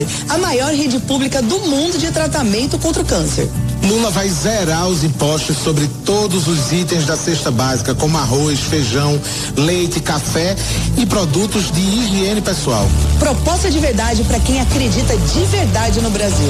a maior rede pública do mundo de tratamento contra o câncer. Lula vai zerar os impostos sobre todos os itens da cesta básica, como arroz, feijão, leite, café e produtos de higiene pessoal. Proposta de verdade para quem acredita de verdade no Brasil.